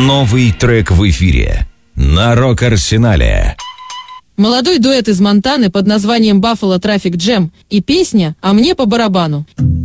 Новый трек в эфире на Рок-Арсенале. Молодой дуэт из Монтаны под названием Buffalo Traffic Jam и песня «А мне по барабану».